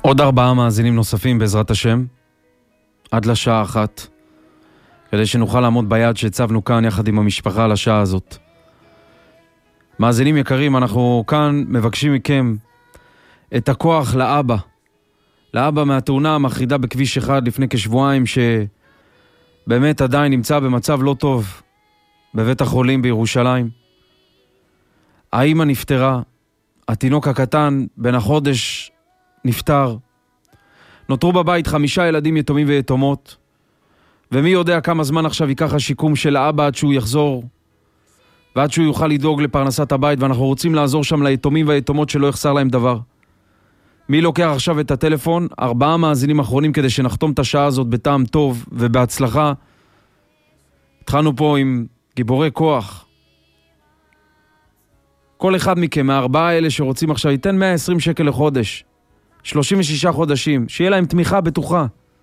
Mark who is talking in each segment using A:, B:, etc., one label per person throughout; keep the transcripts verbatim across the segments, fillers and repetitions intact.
A: עוד ארבעה מאזינים נוספים בעזרת השם, עד לשעה אחת, כדי שנוכל לעמוד ביד שהצבנו כאן יחד עם המשפחה על השעה הזאת. מאזינים יקרים, אנחנו כאן מבקשים מכם את הכוח לאבא, לאבא מהתאונה המחרידה בכביש אחד לפני כשבועיים, שבאמת עדיין נמצא במצב לא טוב בבית החולים בירושלים. האמא נפטרה, התינוק הקטן בן החודש נפטר, נותרו בבית חמישה ילדים יתומים ויתומות, ומי יודע כמה זמן עכשיו ייקח השיקום של האבא עד שהוא יחזור, ועד שהוא יוכל לדאוג לפרנסת הבית, ואנחנו רוצים לעזור שם ליתומים והיתומות שלא יחסר להם דבר. מי לוקח עכשיו את הטלפון? ארבעה מאזינים אחרונים כדי שנחתום את השעה הזאת בטעם טוב ובהצלחה. התחלנו פה עם גיבורי כוח. כל אחד מכם, מהארבעה האלה שרוצים עכשיו, ייתן מאה ועשרים שקל לחודש. שלושים ושישה חודשים, שיהיה להם תמיכה בטוחה.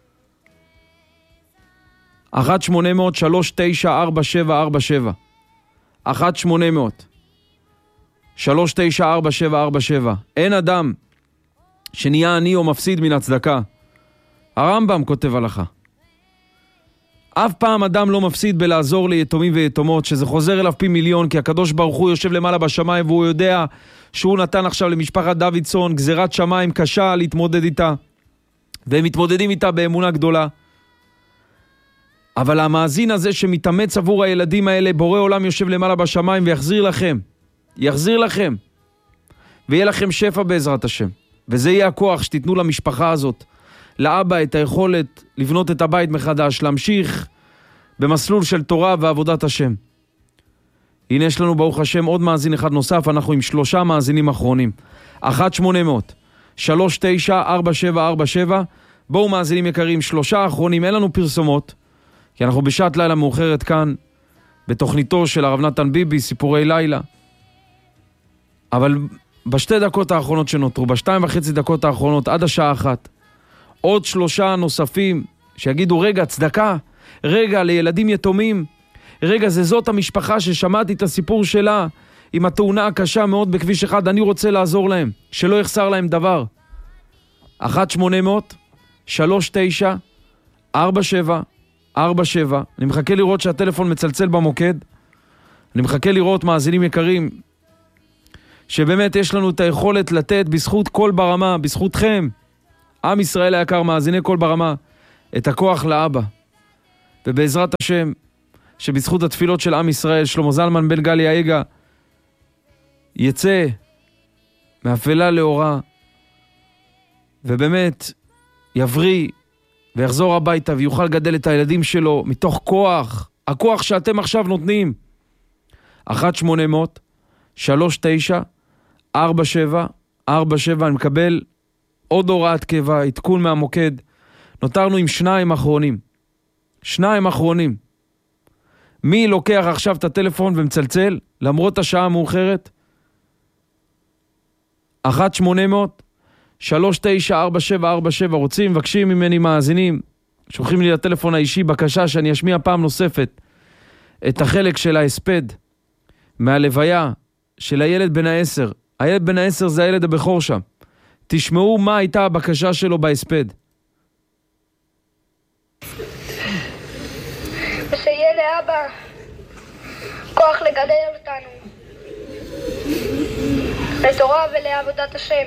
A: אחת שמונה אפס אפס שלוש תשע ארבע שבע ארבע שבע אחת שמונה אפס אפס שלוש תשע ארבע שבע ארבע שבע. אין אדם שנהיה עני או מפסיד מן הצדקה. הרמב"ם כותב הלכה. אף פעם אדם לא מפסיד בלעזור ליתומים ויתומות, שזה חוזר אליו פי מיליון, כי הקדוש ברוך הוא יושב למעלה בשמיים, והוא יודע שהוא נתן עכשיו למשפחת דוידסון גזירת שמיים קשה להתמודד איתה, והם מתמודדים איתה באמונה גדולה. אבל המאזין הזה שמתאמץ עבור הילדים האלה, בורא עולם יושב למעלה בשמיים ויחזיר לכם, יחזיר לכם, ויהיה לכם שפע בעזרת השם. וזה יהיה הכוח שתיתנו למשפחה הזאת, לאבא, את היכולת לבנות את הבית מחדש, להמשיך במסלול של תורה ועבודת השם. הנה יש לנו ברוך השם עוד מאזין אחד נוסף, אנחנו עם שלושה מאזינים אחרונים. אחת שמונה אפס אפס שלוש תשע ארבע שבע ארבע שבע. בואו מאזינים יקרים, שלושה אחרונים, אין לנו פרסומות, כי אנחנו בשעת לילה מאוחרת כאן, בתוכניתו של הרב נתן ביבי, סיפורי לילה. אבל בשתי דקות האחרונות שנותרו, בשתיים וחצי דקות האחרונות, עד השעה אחת, עוד שלושה נוספים שיגידו, רגע, צדקה, רגע, לילדים יתומים, רגע, זה זאת המשפחה ששמעתי את הסיפור שלה, עם התאונה הקשה מאוד בכביש אחד, אני רוצה לעזור להם, שלא יחסר להם דבר. אחת שמונה אפס אפס שלוש תשע ארבע שבע ארבע שבע. אני מחכה לראות שהטלפון מצלצל במוקד, אני מחכה לראות מאזינים יקרים, שבאמת יש לנו את היכולת לתת בזכות כל ברמה, בזכותכם, עם ישראל היקר, מאזיני כל ברמה, את הכוח לאבא. ובעזרת השם, שבזכות התפילות של עם ישראל, שלמה זלמן בן גלי האגה, יצא מאפלה לאורה, ובאמת יבריא, ויחזור הביתה, ויוכל לגדל את הילדים שלו, מתוך כוח, הכוח שאתם עכשיו נותנים. אחת שמונה אפס אפס שלוש תשע ארבע שבע ארבע שבע. אני מקבל עוד הוראת קבע, עדכון מהמוקד. נותרנו עם שניים אחרונים. שניים אחרונים. מי לוקח עכשיו את הטלפון ומצלצל, למרות השעה המאוחרת? אחת שמונה אפס אפס שלוש תשע ארבע שבע ארבע שבע. רוצים, מבקשים ממני מאזינים, שולחים לי לטלפון האישי בקשה שאני אשמיע פעם נוספת את החלק של ההספד מהלוויה של הילד בן העשר. הילד בן העשר זה הילד הבכור שם. תשמעו מה הייתה הבקשה שלו בהספד.
B: ושיהיה לאבא כוח לגדל אותנו לתורה ולעבודת השם.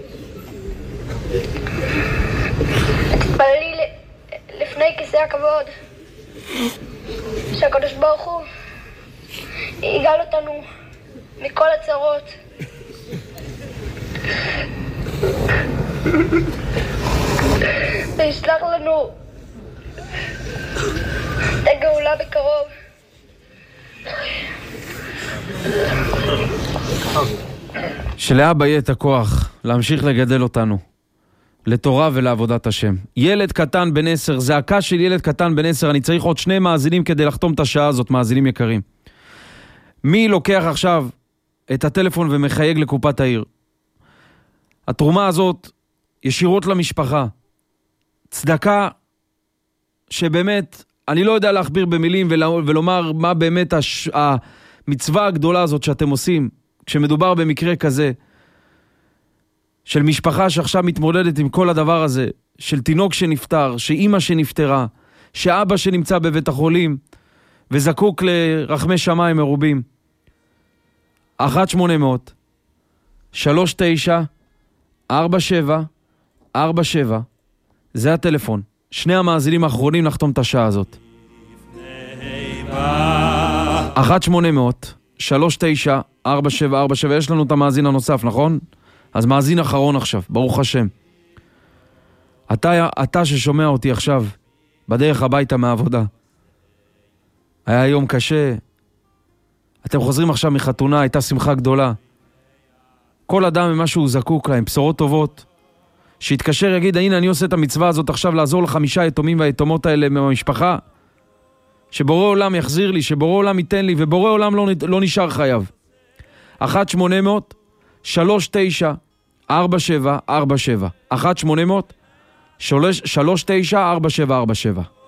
B: תתפללי לפני כיסא הכבוד שהקדוש ברוך הוא יגאל אותנו מכל הצרות, וישלח לנו את הגאולה בקרוב.
A: שלאבא יהיה את הכוח להמשיך לגדל אותנו לתורה ולעבודת השם. ילד קטן בן עשר, זעקה של ילד קטן בן עשר. אני צריך עוד שני מאזינים כדי לחתום את השעה הזאת, מאזינים יקרים. מי לוקח עכשיו את הטלפון ומחייג לקופת העיר? התרומה הזאת ישירות למשפחה. צדקה שבאמת, אני לא יודע להכביר במילים ולומר מה באמת הש... המצווה הגדולה הזאת שאתם עושים, כשמדובר במקרה כזה. של משפחה שעכשיו מתמודדת עם כל הדבר הזה, של תינוק שנפטר, שאימא שנפטרה, שאבא שנמצא בבית החולים, וזקוק לרחמי שמיים מרובים. אחת שמונה מאות שלוש תשע ארבע שבע ארבע שבע, זה הטלפון. שני המאזינים האחרונים נחתום את השעה הזאת. אחת שמונה מאות שלוש תשע ארבע שבע ארבע שבע, יש לנו את המאזין הנוסף, נכון? אז מאזין אחרון עכשיו, ברוך השם. אתה, אתה ששומע אותי עכשיו, בדרך הביתה מהעבודה. היה יום קשה. אתם חוזרים עכשיו מחתונה, הייתה שמחה גדולה. כל אדם ממה שהוא זקוק להם, בשורות טובות. שיתקשר יגיד, הנה אני עושה את המצווה הזאת עכשיו לעזור לחמישה יתומים והיתומות האלה מהמשפחה. שבורא עולם יחזיר לי, שבורא עולם ייתן לי, ובורא עולם לא, לא נשאר חייב. אחת שמונה מאות שלוש תשע ארבע שבע ארבע שבע. אחת שמונה מאות שלוש תשע ארבע שבע ארבע שבע.